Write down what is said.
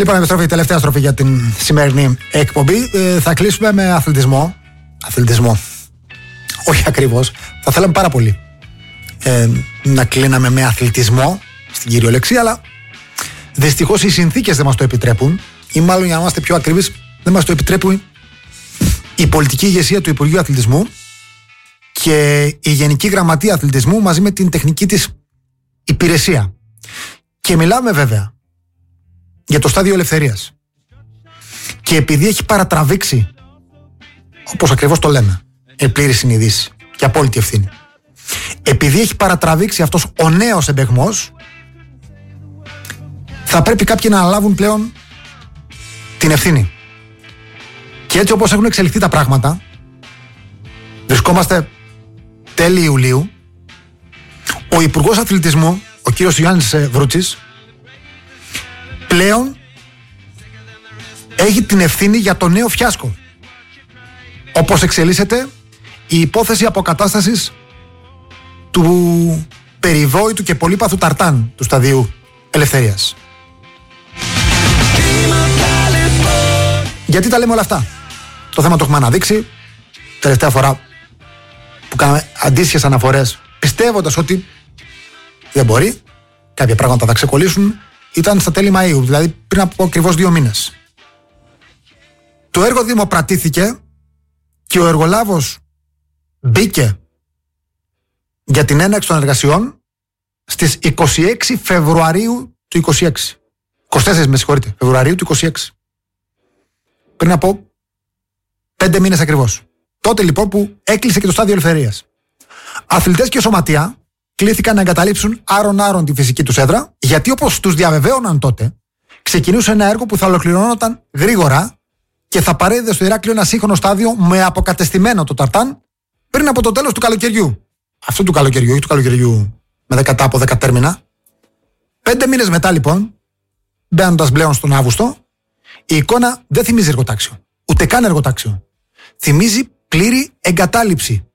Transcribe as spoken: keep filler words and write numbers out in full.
Λοιπόν, επιστροφή, τελευταία στροφή για την σημερινή εκπομπή. Ε, θα κλείσουμε με αθλητισμό. Αθλητισμό. Όχι ακριβώς. Θα θέλαμε πάρα πολύ ε, να κλείναμε με αθλητισμό στην κυριολεξία, αλλά δυστυχώς οι συνθήκες δεν μας το επιτρέπουν, ή μάλλον για να είμαστε πιο ακριβείς, δεν μας το επιτρέπουν η πολιτική ηγεσία του Υπουργείου Αθλητισμού και η Γενική Γραμματεία Αθλητισμού μαζί με την τεχνική της υπηρεσία. Και μιλάμε βέβαια για το στάδιο ελευθερίας. Και επειδή έχει παρατραβήξει, όπως ακριβώς το λέμε, η πλήρη συνειδήση και απόλυτη ευθύνη, επειδή έχει παρατραβήξει αυτός ο νέος εμπεγμός, θα πρέπει κάποιοι να αναλάβουν πλέον την ευθύνη. Και έτσι όπως έχουν εξελιχθεί τα πράγματα, βρισκόμαστε τέλη Ιουλίου, ο Υπουργός Αθλητισμού, ο κύριος Γιάννης Βρούτσης, πλέον έχει την ευθύνη για το νέο φιάσκο. Όπως εξελίσσεται η υπόθεση αποκατάστασης του περιβόητου και πολύπαθου ταρτάν του σταδίου ελευθερίας. Γιατί τα λέμε όλα αυτά? Το θέμα το έχουμε αναδείξει τελευταία φορά που κάναμε αντίστοιχες αναφορές, πιστεύοντας ότι δεν μπορεί, κάποια πράγματα θα ξεκολλήσουν, ήταν στα τέλη Μαΐου, δηλαδή πριν από ακριβώς δύο μήνες. Το έργο δημοπρατήθηκε και ο εργολάβος μπήκε για την έναρξη των εργασιών στις είκοσι έξι Φεβρουαρίου του είκοσι έξι. είκοσι τέσσερα με συγχωρείτε, Φεβρουαρίου του είκοσι έξι. Πριν από πέντε μήνες ακριβώς. Τότε λοιπόν που έκλεισε και το στάδιο ελευθερίας. Αθλητές και σωματεία κλήθηκαν να εγκαταλείψουν άρον-άρον τη φυσική τους έδρα, γιατί όπως τους διαβεβαίωναν τότε, ξεκινούσε ένα έργο που θα ολοκληρώνονταν γρήγορα και θα παρέδιδε στο Ηράκλειο ένα σύγχρονο στάδιο με αποκατεστημένο το ταρτάν πριν από το τέλος του καλοκαιριού. Αυτού του καλοκαιριού, όχι του καλοκαιριού με δέκα από δέκα τέρμινα. Πέντε μήνες μετά λοιπόν, μπαίνοντας πλέον στον Αύγουστο, η εικόνα δεν θυμίζει εργοτάξιο. Ούτε καν εργοτάξιο. Θυμίζει πλήρη εγκατάλειψη